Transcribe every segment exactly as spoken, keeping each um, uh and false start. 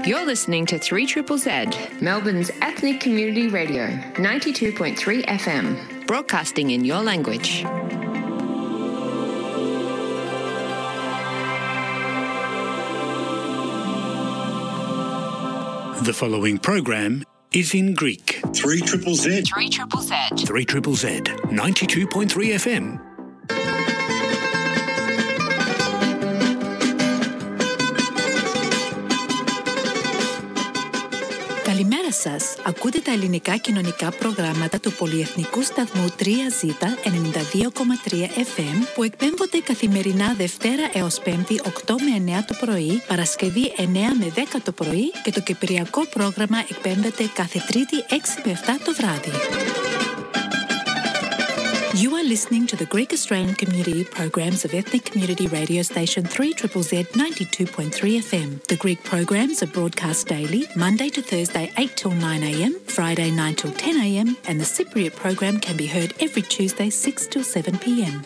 You're listening to three Z Z Z, Melbourne's ethnic community radio, ninety-two point three F M, broadcasting in your language. The following program is in Greek. three Z Z Z. three Z Z Z. three Z Z Z, ninety-two point three F M. Καλημέρα σας. Ακούτε τα ελληνικά κοινωνικά προγράμματα του πολυεθνικού σταθμού τρία ζι ενενήντα δύο κόμμα τρία Εφ Εμ που εκπέμπονται καθημερινά Δευτέρα έως Πέμπτη οκτώ με εννέα το πρωί, Παρασκευή εννέα με δέκα το πρωί και το κυπριακό πρόγραμμα εκπέμπεται κάθε Τρίτη έξι με επτά το βράδυ. You are listening to the Greek Australian Community programs of ethnic community radio station three Z Z Z ninety-two point three F M. The Greek programs are broadcast daily, Monday to Thursday eight till nine A M, Friday nine till ten A M, and the Cypriot program can be heard every Tuesday six till seven P M.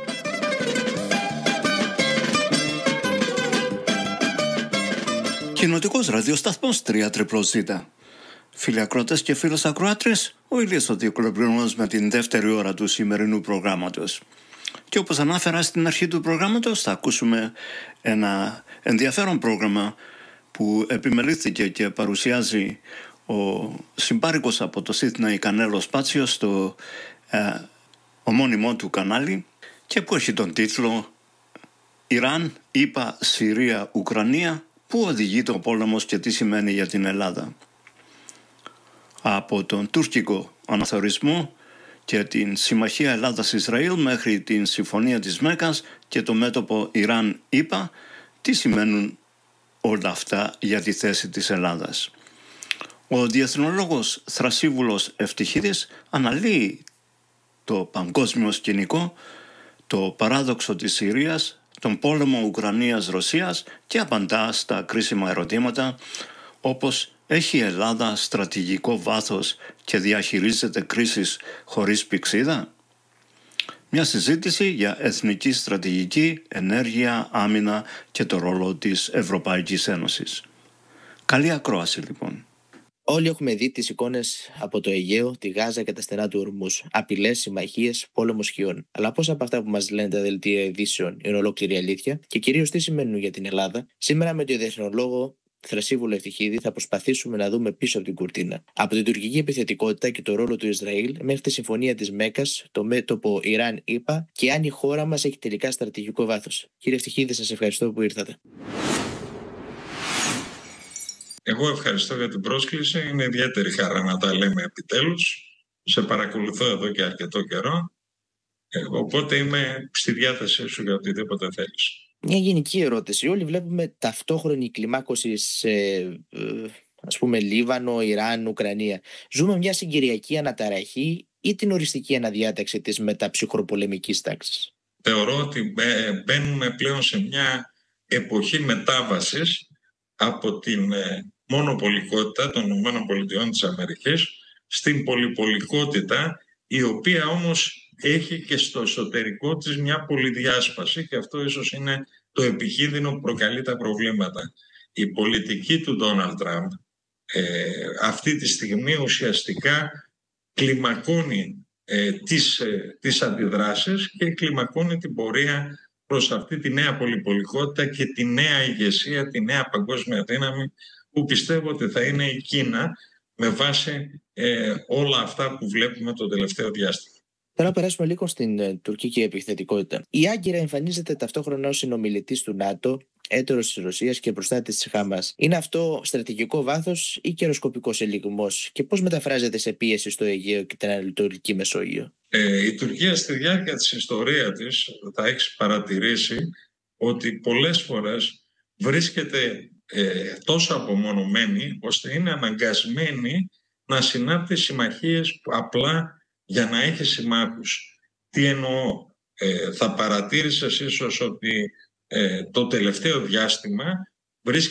Κοινοτικός ραδιοσταθμός τρία Z Z Z. Φίλοι ακροατές και φίλες ακροάτρες, ο Ηλίας ο Διοκλοπληρώνος με την δεύτερη ώρα του σημερινού προγράμματος. Και όπως ανάφερα στην αρχή του προγράμματος, θα ακούσουμε ένα ενδιαφέρον πρόγραμμα που επιμελήθηκε και παρουσιάζει ο συμπάρικος από το Σίδνεϊ Κανέλο Σπάτσιο στο ε, ομώνυμό του κανάλι και που έχει τον τίτλο «Ιράν, ΗΠΑ, Συρία, Ουκρανία, πού οδηγείται ο πόλεμος και τι σημαίνει για την Ελλάδα». Από τον τουρκικό αναθεωρισμό και την Συμμαχία Ελλάδας-Ισραήλ μέχρι την Συμφωνία της Μέκκας και το μέτωπο Ιράν-ΗΠΑ, τι σημαίνουν όλα αυτά για τη θέση της Ελλάδας. Ο διεθνολόγος Θρασίβουλος Ευτυχίδης αναλύει το παγκόσμιο σκηνικό, το παράδοξο της Συρίας, τον πόλεμο Ουκρανίας-Ρωσίας και απαντά στα κρίσιμα ερωτήματα όπως έχει η Ελλάδα στρατηγικό βάθος και διαχειρίζεται κρίσεις χωρίς πηξίδα? Μια συζήτηση για εθνική στρατηγική, ενέργεια, άμυνα και το ρόλο της Ευρωπαϊκής Ένωσης. Καλή ακρόαση λοιπόν. Όλοι έχουμε δει τις εικόνες από το Αιγαίο, τη Γάζα και τα στενά του Ορμούς. Απειλές, συμμαχίες, πόλεμο σκιών. Αλλά πόσα από αυτά που μας λένε τα δελτία ειδήσεων είναι ολόκληρη αλήθεια και κυρίως τι σημαίνουν για την Ελλάδα? Σήμερα με τον διεθνολόγο Θρασίβουλο Ευτυχίδη θα προσπαθήσουμε να δούμε πίσω από την κουρτίνα. Από την τουρκική επιθετικότητα και το ρόλο του Ισραήλ μέχρι τη συμφωνία της Μέκκας, το μέτωπο Ιράν-ΗΠΑ και αν η χώρα μας έχει τελικά στρατηγικό βάθος. Κύριε Ευτυχίδη, σας ευχαριστώ που ήρθατε. Εγώ ευχαριστώ για την πρόσκληση. Είναι ιδιαίτερη χαρά να τα λέμε επιτέλους. Σε παρακολουθώ εδώ και αρκετό καιρό. Οπότε είμαι στη διάθεσή σου για οτιδήποτε θέλεις. Μια γενική ερώτηση. Όλοι βλέπουμε ταυτόχρονη κλιμάκωση σε, ας πούμε, Λίβανο, Ιράν, Ουκρανία. Ζούμε μια συγκυριακή αναταραχή ή την οριστική αναδιάταξη της μεταψυχροπολεμικής τάξης? Θεωρώ ότι μπαίνουμε πλέον σε μια εποχή μετάβασης από την μονοπολικότητα των ΗΠΑ στην πολυπολικότητα, η οποία όμως έχει και στο εσωτερικό της μια πολυδιάσπαση και αυτό ίσως είναι το επιχείδυνο που προκαλεί τα προβλήματα. Η πολιτική του Ντόναλντ Τραμπ ε, αυτή τη στιγμή ουσιαστικά κλιμακώνει ε, τις, ε, τις αντιδράσεις και κλιμακώνει την πορεία προς αυτή τη νέα πολυπολικότητα και τη νέα ηγεσία, τη νέα παγκόσμια δύναμη που πιστεύω ότι θα είναι η Κίνα με βάση ε, όλα αυτά που βλέπουμε το τελευταίο διάστημα. Θέλω να περάσουμε λίγο στην ε, τουρκική επιθετικότητα. Η Άγκυρα εμφανίζεται ταυτόχρονα ως συνομιλητής του ΝΑΤΟ, έτερος της Ρωσίας και προστάτης της Χαμάς. Είναι αυτό στρατηγικό βάθος ή καιροσκοπικός ελιγμός? Και πώς μεταφράζεται σε πίεση στο Αιγαίο και την Ανατολική Μεσόγειο? Ε, η Τουρκία στη διάρκεια της ιστορίας της θα έχει παρατηρήσει ότι πολλές φορές βρίσκεται ε, τόσο απομονωμένη ώστε είναι αναγκασμένη να συνάπτει συμμαχίες απλά για να έχει συμμάχους. Τι εννοώ? Ε, θα παρατήρησες ίσως ότι ε, το τελευταίο διάστημα βρίσκεται